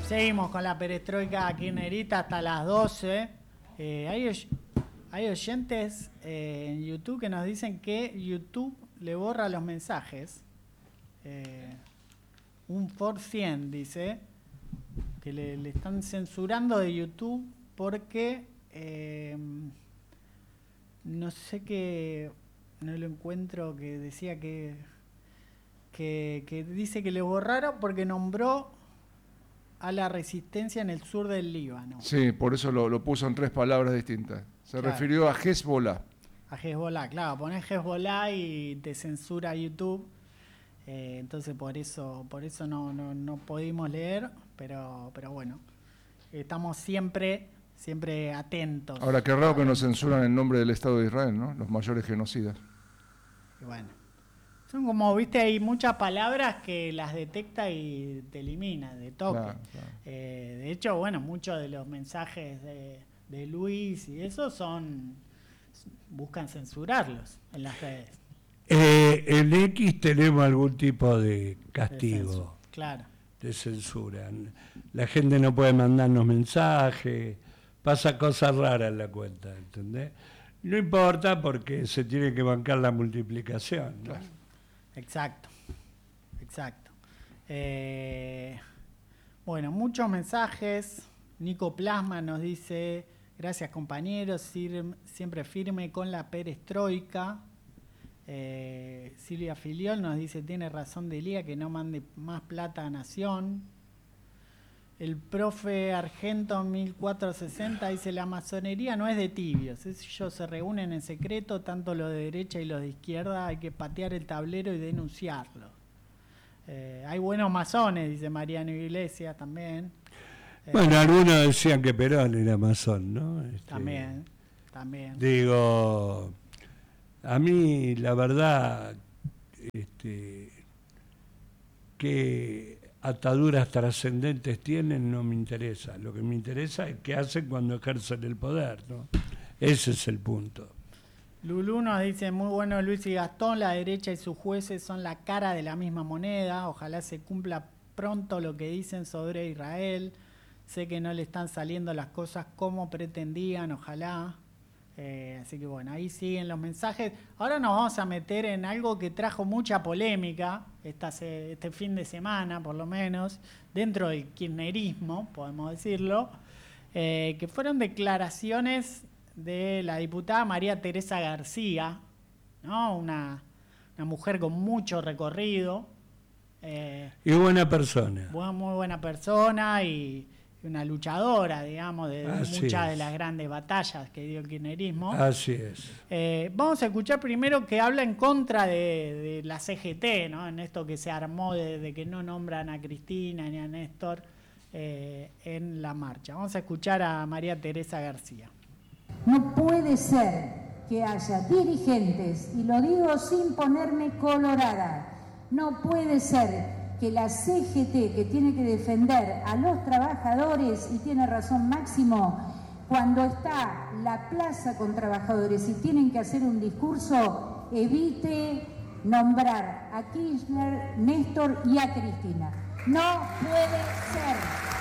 Seguimos con la perestroika kirchnerista hasta las 12. Hay oyentes en YouTube que nos dicen que YouTube le borra los mensajes. Un for 100 dice que le están censurando de YouTube porque no sé qué, no lo encuentro, que decía que dice que le borraron porque nombró a la resistencia en el sur del Líbano. Sí, por eso lo puso en 3 palabras distintas. Se refirió a Hezbollah. A Hezbollah, claro, ponés Hezbollah y te censura YouTube. Entonces por eso no pudimos leer, pero bueno, estamos siempre atentos. Ahora, qué raro que nos censuran en nombre del Estado de Israel, ¿no? Los mayores genocidas. Y bueno, son como, viste, hay muchas palabras que las detecta y te elimina de toque. Claro. De hecho, bueno, muchos de los mensajes de Luis y eso buscan censurarlos en las redes. En X tenemos algún tipo de castigo, claro, de censura. La gente no puede mandarnos mensajes, pasa cosas raras en la cuenta, ¿entendés? No importa porque se tiene que bancar la multiplicación, ¿no? Claro. Exacto. Bueno, muchos mensajes. Nico Plasma nos dice: gracias compañeros, siempre firme con la perestroika. Silvia Filiol nos dice: tiene razón Delía, que no mande más plata a Nación. El profe Argento 1460 dice: la masonería no es de tibios, ellos se reúnen en secreto, tanto los de derecha y los de izquierda, hay que patear el tablero y denunciarlo. Hay buenos masones, dice Mariano Iglesias también. Bueno, algunos decían que Perón era masón, ¿no? También. Digo, a mí la verdad, que ataduras trascendentes tienen no me interesa. Lo que me interesa es qué hacen cuando ejercen el poder, ¿no? Ese es el punto. Lulú nos dice: muy bueno Luis y Gastón, la derecha y sus jueces son la cara de la misma moneda, ojalá se cumpla pronto lo que dicen sobre Israel, sé que no le están saliendo las cosas como pretendían, ojalá. Así que bueno, ahí siguen los mensajes. Ahora nos vamos a meter en algo que trajo mucha polémica este fin de semana, por lo menos, dentro del kirchnerismo, podemos decirlo, que fueron declaraciones de la diputada María Teresa García, ¿no? Una mujer con mucho recorrido. Y buena persona. Muy buena persona y una luchadora, digamos, de muchas de las grandes batallas que dio el kirchnerismo. Así es. Vamos a escuchar primero que habla en contra de la CGT, ¿no? En esto que se armó de que no nombran a Cristina ni a Néstor en la marcha. Vamos a escuchar a María Teresa García. No puede ser que haya dirigentes, y lo digo sin ponerme colorada, no puede ser que la CGT, que tiene que defender a los trabajadores, y tiene razón Máximo, cuando está la plaza con trabajadores y tienen que hacer un discurso, evite nombrar a Kirchner, Néstor y a Cristina. No puede ser.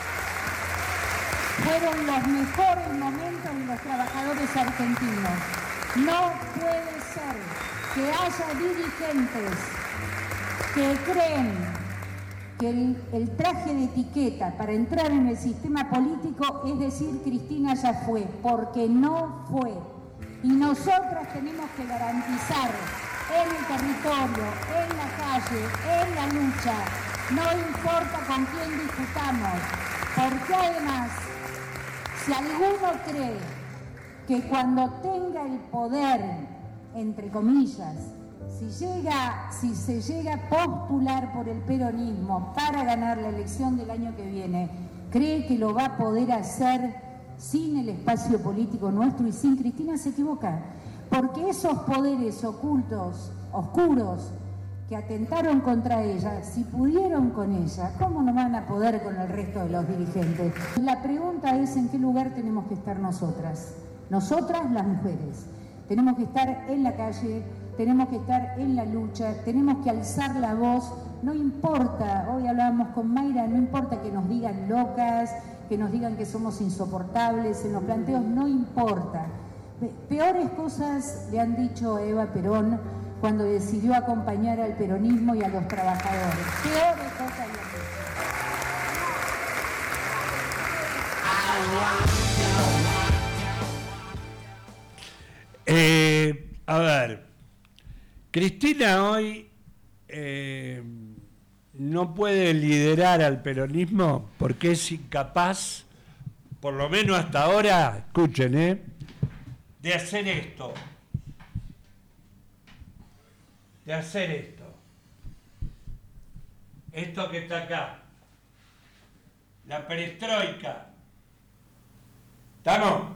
Fueron los mejores momentos de los trabajadores argentinos. No puede ser que haya dirigentes que creen que el traje de etiqueta para entrar en el sistema político es decir Cristina ya fue, porque no fue. Y nosotras tenemos que garantizar en el territorio, en la calle, en la lucha, no importa con quién discutamos, porque además, si alguno cree que cuando tenga el poder, entre comillas, si se llega a postular por el peronismo para ganar la elección del año que viene, cree que lo va a poder hacer sin el espacio político nuestro y sin Cristina, se equivoca. Porque esos poderes ocultos, oscuros, que atentaron contra ella, si pudieron con ella, ¿cómo no van a poder con el resto de los dirigentes? La pregunta es: ¿en qué lugar tenemos que estar nosotras? Nosotras, las mujeres. Tenemos que estar en la calle, tenemos que estar en la lucha, tenemos que alzar la voz, no importa, hoy hablábamos con Mayra, no importa que nos digan locas, que nos digan que somos insoportables en los planteos, no importa. Peores cosas le han dicho a Eva Perón cuando decidió acompañar al peronismo y a los trabajadores. Peores cosas le han dicho. A ver, Cristina hoy no puede liderar al peronismo porque es incapaz, por lo menos hasta ahora, escuchen, de hacer esto. De hacer esto. Esto que está acá. La perestroika. ¿Estamos?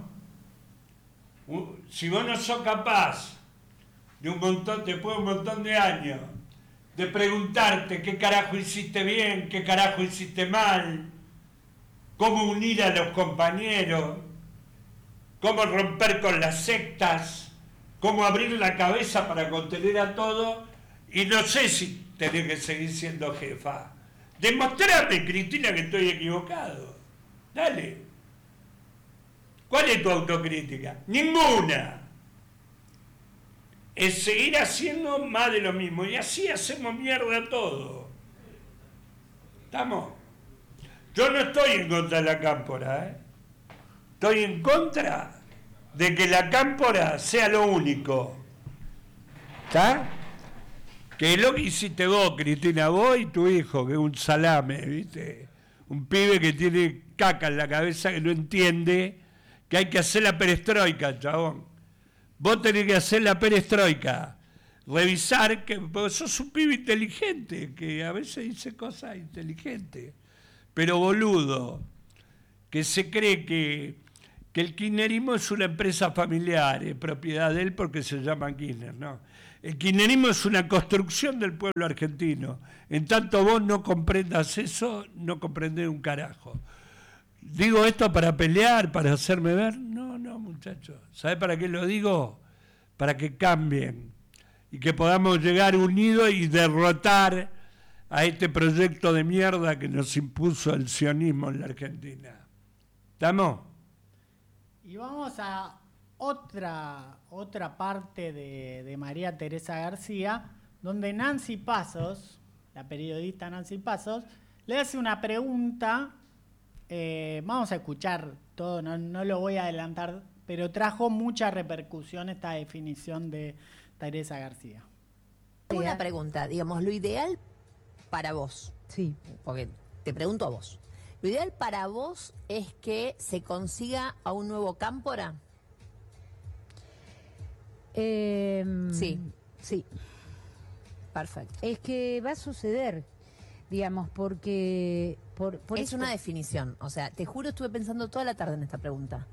Si vos no sos capaz de después de un montón de años, de preguntarte qué carajo hiciste bien, qué carajo hiciste mal, cómo unir a los compañeros, cómo romper con las sectas, cómo abrir la cabeza para contener a todo, y no sé si tenés que seguir siendo jefa. Demostrame, Cristina, que estoy equivocado. Dale. ¿Cuál es tu autocrítica? Ninguna. Es seguir haciendo más de lo mismo. Y así hacemos mierda todo. ¿Estamos? Yo no estoy en contra de la cámpora, Estoy en contra de que la cámpora sea lo único. ¿Está? Que es lo que hiciste vos, Cristina, vos y tu hijo, que es un salame, ¿viste? Un pibe que tiene caca en la cabeza, que no entiende que hay que hacer la perestroika, chabón. Vos tenés que hacer la perestroika. Revisar que vos sos un pibe inteligente, que a veces dice cosas inteligentes, pero boludo, que se cree que el kirchnerismo es una empresa familiar, es propiedad de él porque se llama Kirchner, ¿no? El kirchnerismo es una construcción del pueblo argentino. En tanto vos no comprendas eso, no comprendés un carajo. ¿Digo esto para pelear, para hacerme ver? No, muchachos. ¿Sabés para qué lo digo? Para que cambien y que podamos llegar unidos y derrotar a este proyecto de mierda que nos impuso el sionismo en la Argentina. ¿Estamos? Y vamos a otra parte de María Teresa García, donde Nancy Pasos, la periodista Nancy Pasos, le hace una pregunta. Vamos a escuchar todo, no lo voy a adelantar, pero trajo mucha repercusión esta definición de Teresa García. Una pregunta, digamos, lo ideal para vos, Sí. porque te pregunto a vos, ¿lo ideal para vos es que se consiga a un nuevo cámpora? Sí. Sí. Perfecto. Es que va a suceder, digamos, porque... Por Es esto. una definición, o sea, te juro estuve pensando toda la tarde en esta pregunta.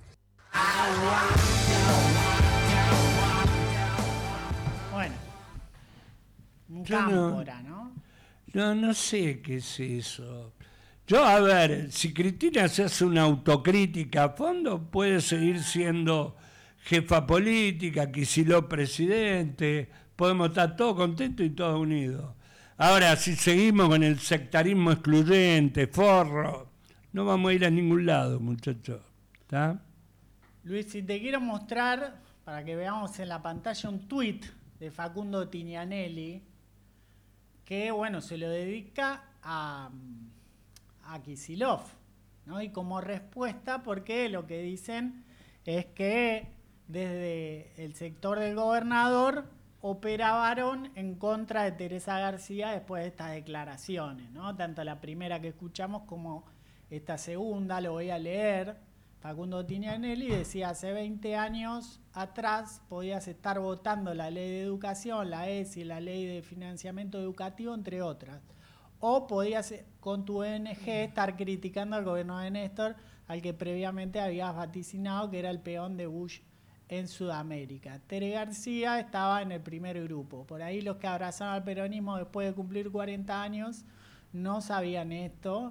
Bueno, un Yo cámpora, ¿no? No sé qué es eso. Yo, a ver, si Cristina se hace una autocrítica a fondo, puede seguir siendo jefa política, Kicillof presidente, podemos estar todos contentos y todos unidos. Ahora, si seguimos con el sectarismo excluyente, forro, no vamos a ir a ningún lado, muchachos. ¿Está? Luis, si te quiero mostrar, para que veamos en la pantalla, un tuit de Facundo Tinianelli, que, bueno, se lo dedica a Kicillof, ¿no? Y como respuesta, porque lo que dicen es que desde el sector del gobernador operaron en contra de Teresa García después de estas declaraciones, ¿no? Tanto la primera que escuchamos como esta segunda, lo voy a leer. Facundo Tinianelli decía: hace 20 años atrás podías estar votando la ley de educación, la ESI, la ley de financiamiento educativo, entre otras. O podías, con tu ONG, estar criticando al gobierno de Néstor, al que previamente habías vaticinado que era el peón de Bush en Sudamérica. Tere García estaba en el primer grupo. Por ahí los que abrazaron al peronismo después de cumplir 40 años no sabían esto.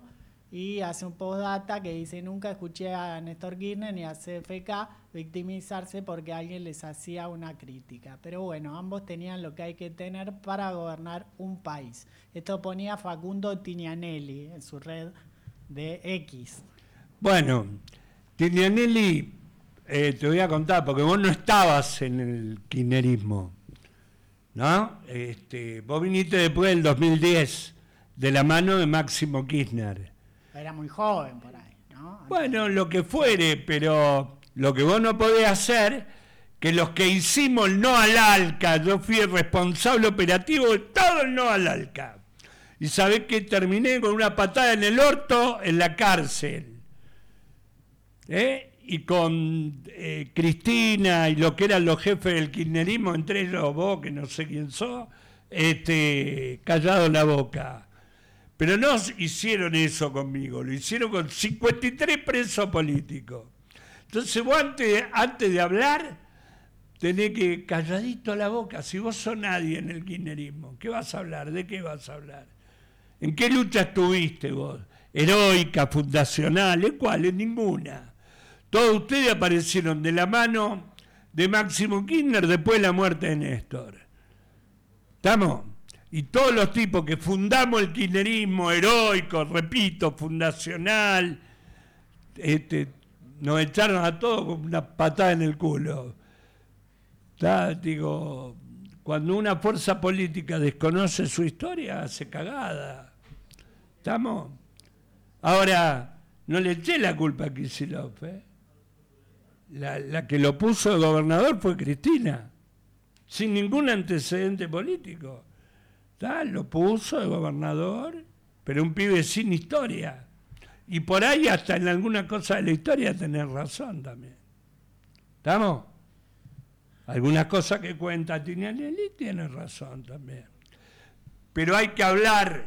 y hace un postdata que dice: nunca escuché a Néstor Kirchner ni a CFK victimizarse porque alguien les hacía una crítica. Pero bueno, ambos tenían lo que hay que tener para gobernar un país. Esto ponía Facundo Tinianelli en su red de X. Bueno, Tinianelli, te voy a contar, porque vos no estabas en el kirchnerismo, ¿no? Vos viniste después del 2010, de la mano de Máximo Kirchner. Era muy joven por ahí, ¿no? Bueno, lo que fuere, pero lo que vos no podés hacer, que los que hicimos el no al ALCA, yo fui el responsable operativo de todo el no al ALCA. Y sabés que terminé con una patada en el orto en la cárcel. Y con Cristina y lo que eran los jefes del kirchnerismo, entre ellos vos, que no sé quién sos, callado la boca. Pero no hicieron eso conmigo, lo hicieron con 53 presos políticos. Entonces vos antes de hablar, tenés que calladito la boca. Si vos sos nadie en el kirchnerismo, ¿qué vas a hablar? ¿De qué vas a hablar? ¿En qué lucha estuviste vos? ¿Heroica, fundacional? ¿Cuáles? Ninguna. Todos ustedes aparecieron de la mano de Máximo Kirchner después de la muerte de Néstor. ¿Estamos? Y todos los tipos que fundamos el kirchnerismo heroico, repito, fundacional, nos echaron a todos con una patada en el culo. Digo, cuando una fuerza política desconoce su historia, hace cagada. ¿Estamos? Ahora, no le eché la culpa a Kicillof, La que lo puso de gobernador fue Cristina, sin ningún antecedente político. Lo puso de gobernador, pero un pibe sin historia. Y por ahí hasta en alguna cosa de la historia tenés razón también. ¿Estamos? Algunas cosas que cuenta Tinianelli tiene razón también. Pero hay que hablar,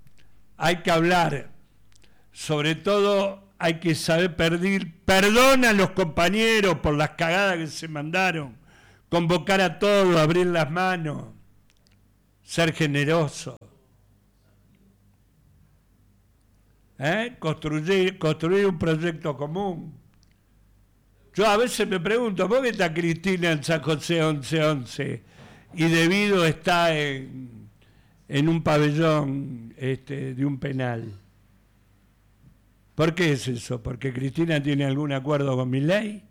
sobre todo hay que saber pedir perdón a los compañeros por las cagadas que se mandaron, convocar a todos, abrir las manos, ser generoso, construir un proyecto común. Yo a veces me pregunto, ¿por qué está Cristina en San José 1111 y Debido está en un pabellón de un penal? ¿Por qué es eso? ¿Porque Cristina tiene algún acuerdo con Milei?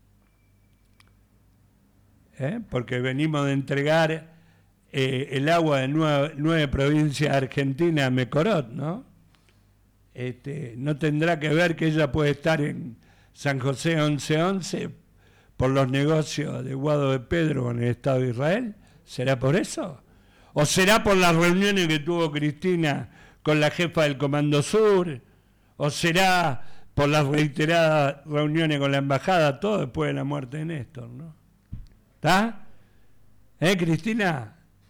Porque venimos de entregar el agua de 9 provincias argentinas a Mecorot, ¿no? No tendrá que ver que ella puede estar en San José 1111 por los negocios de Guado de Pedro con el Estado de Israel. ¿Será por eso? ¿O será por las reuniones que tuvo Cristina con la jefa del Comando Sur? ¿O será por las reiteradas reuniones con la embajada, todo después de la muerte de Néstor, ¿no? ¿Está? Cristina?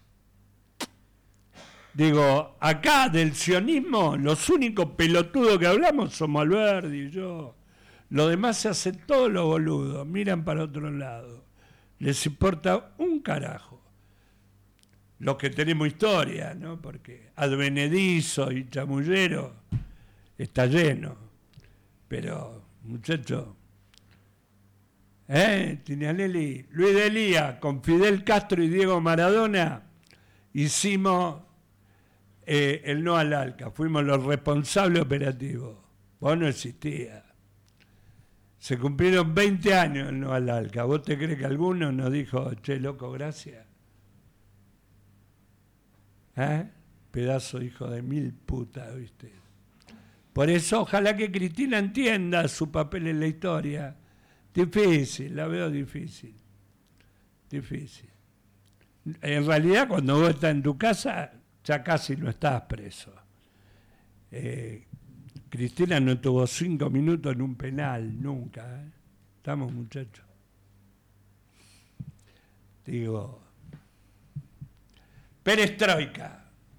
Digo, acá del sionismo, los únicos pelotudos que hablamos somos Alberdi y yo. Los demás se hacen todos los boludos, miran para otro lado. Les importa un carajo. Los que tenemos historia, ¿no? Porque advenedizo y chamullero está lleno. Pero, muchachos, Tinianelli, Luis de Lía, con Fidel Castro y Diego Maradona, hicimos el no al ALCA, fuimos los responsables operativos. Vos no existías. Se cumplieron 20 años el no al ALCA. ¿Vos te crees que alguno nos dijo, che, loco, gracias? Pedazo hijo de mil putas, ¿viste? Por eso, ojalá que Cristina entienda su papel en la historia. Difícil, la veo difícil. Difícil. En realidad, cuando vos estás en tu casa, ya casi no estás preso. Cristina no tuvo 5 minutos en un penal, nunca. Estamos, muchachos. Digo, perestroika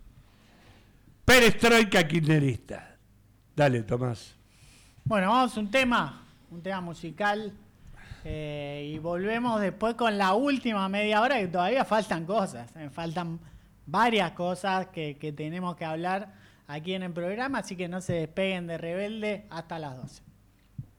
kirchnerista. Dale, Tomás. Bueno, vamos a un tema musical, y volvemos después con la última media hora, que todavía faltan cosas, faltan varias cosas que tenemos que hablar, aquí en el programa, así que no se despeguen de Rebelde hasta las 12.